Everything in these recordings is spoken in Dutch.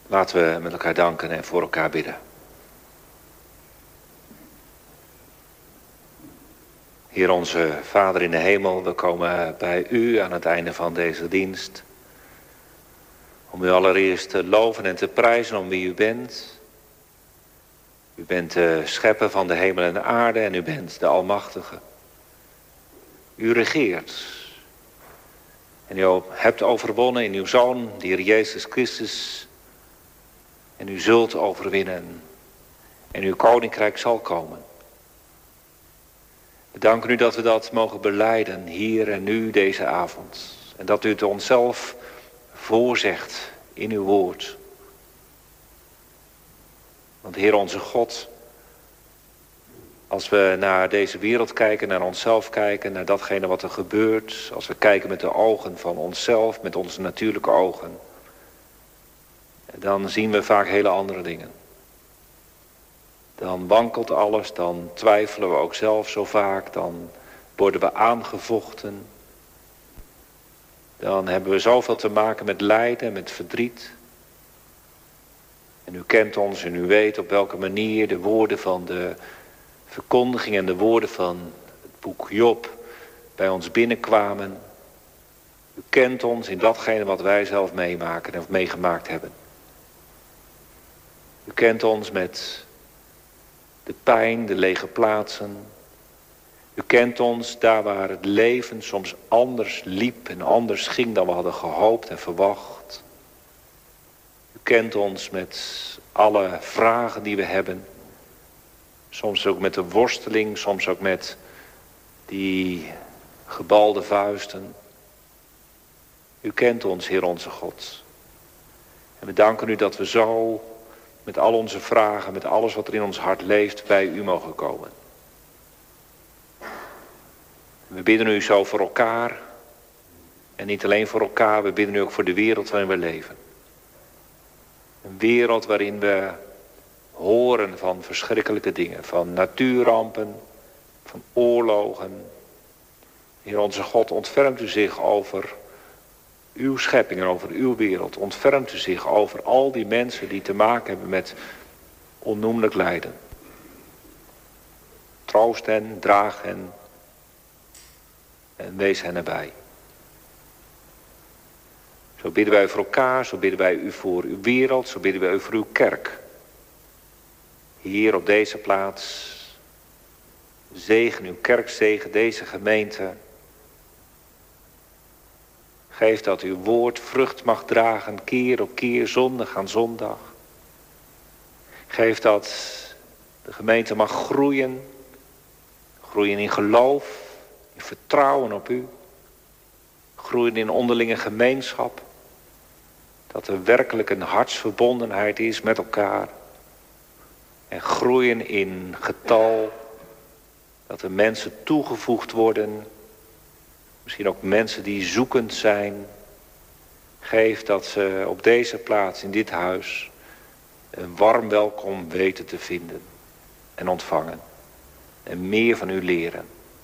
Laten we met elkaar danken en voor elkaar bidden. Heer onze Vader in de hemel, we komen bij u aan het einde van deze dienst. Om u allereerst te loven en te prijzen om wie u bent. U bent de schepper van de hemel en de aarde en u bent de Almachtige. U regeert. En u hebt overwonnen in uw Zoon, de Heer Jezus Christus. En u zult overwinnen. En uw koninkrijk zal komen. We danken u dat we dat mogen belijden hier en nu deze avond. En dat u het onszelf voorzegt in uw woord. Want Heer onze God, als we naar deze wereld kijken, naar onszelf kijken, naar datgene wat er gebeurt, als we kijken met de ogen van onszelf, met onze natuurlijke ogen, dan zien we vaak hele andere dingen. Dan wankelt alles, dan twijfelen we ook zelf zo vaak, dan worden we aangevochten. Dan hebben we zoveel te maken met lijden, met verdriet. En u kent ons en u weet op welke manier de woorden van de verkondiging en de woorden van het boek Job bij ons binnenkwamen. U kent ons in datgene wat wij zelf meemaken of meegemaakt hebben. U kent ons met de pijn, de lege plaatsen. U kent ons daar waar het leven soms anders liep en anders ging dan we hadden gehoopt en verwacht. U kent ons met alle vragen die we hebben. Soms ook met de worsteling, soms ook met die gebalde vuisten. U kent ons, Heer onze God. En we danken u dat we zo met al onze vragen, met alles wat er in ons hart leeft, bij u mogen komen. We bidden u zo voor elkaar. En niet alleen voor elkaar, we bidden u ook voor de wereld waarin we leven. Een wereld waarin we horen van verschrikkelijke dingen. Van natuurrampen, van oorlogen. Heer onze God, ontfermt u zich over uw schepping en over uw wereld. Ontfermt u zich over al die mensen die te maken hebben met onnoemelijk lijden. Troost hen, draag hen en wees hen erbij. Zo bidden wij voor elkaar, zo bidden wij u voor uw wereld, zo bidden wij u voor uw kerk. Hier op deze plaats, zegen uw kerk, zegen deze gemeente. Geef dat uw woord vrucht mag dragen, keer op keer, zondag aan zondag. Geef dat de gemeente mag groeien. Groeien in geloof, in vertrouwen op u. Groeien in onderlinge gemeenschap. Dat er werkelijk een hartsverbondenheid is met elkaar. En groeien in getal. Dat er mensen toegevoegd worden. Misschien ook mensen die zoekend zijn. Geef dat ze op deze plaats, in dit huis, een warm welkom weten te vinden en ontvangen. En meer van u leren.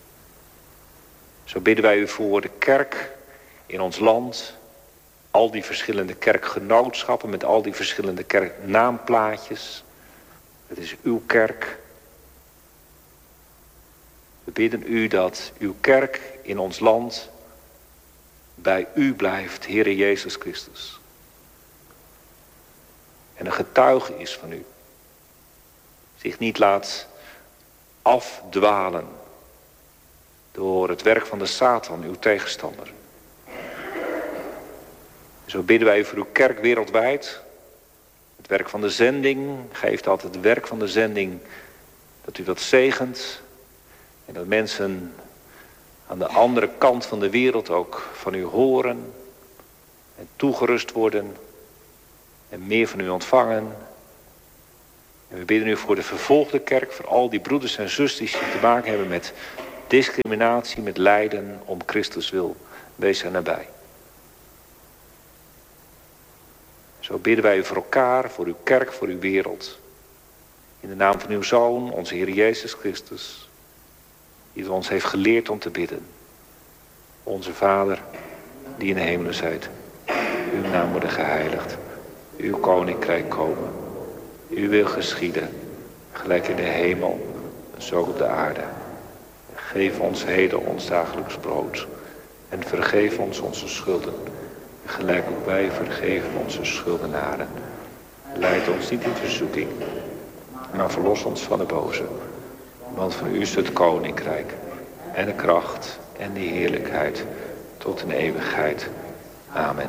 Zo bidden wij u voor de kerk in ons land. Al die verschillende kerkgenootschappen met al die verschillende kerknaamplaatjes. Het is uw kerk. We bidden u dat uw kerk in ons land bij u blijft, Heere Jezus Christus. En een getuige is van u. Zich niet laat afdwalen door het werk van de Satan, uw tegenstander. Zo bidden wij voor uw kerk wereldwijd. Het werk van de zending, geeft altijd het werk van de zending, dat u dat zegent. En dat mensen aan de andere kant van de wereld ook van u horen. En toegerust worden. En meer van u ontvangen. En we bidden u voor de vervolgde kerk. Voor al die broeders en zusters die te maken hebben met discriminatie, met lijden om Christus wil. Wees er nabij. Zo bidden wij u voor elkaar, voor uw kerk, voor uw wereld. In de naam van uw Zoon, onze Heer Jezus Christus. Die ons heeft geleerd om te bidden. Onze Vader, die in de hemelen zijt. Uw naam worden geheiligd. Uw koninkrijk komen. Uw wil geschieden, gelijk in de hemel, zo op de aarde. Geef ons heden ons dagelijks brood. En vergeef ons onze schulden, gelijk ook wij vergeven onze schuldenaren. Leid ons niet in verzoeking, maar verlos ons van de boze. Want van u is het koninkrijk en de kracht en de heerlijkheid tot in eeuwigheid. Amen.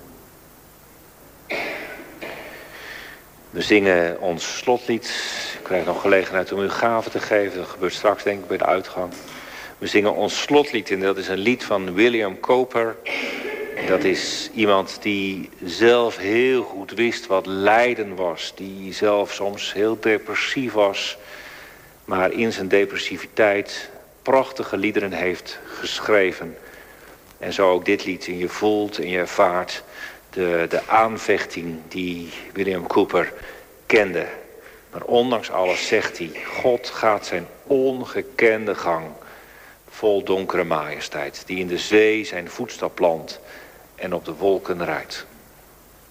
We zingen ons slotlied. Ik krijg nog gelegenheid om u gaven te geven. Dat gebeurt straks denk ik bij de uitgang. We zingen ons slotlied en dat is een lied van William Cowper. Dat is iemand die zelf heel goed wist wat lijden was. Die zelf soms heel depressief was. Maar in zijn depressiviteit prachtige liederen heeft geschreven. En zo ook dit lied. En je voelt en je ervaart de aanvechting die William Cowper kende. Maar ondanks alles zegt hij, God gaat zijn ongekende gang vol donkere majesteit, die in de zee zijn voetstap plant en op de wolken rijdt.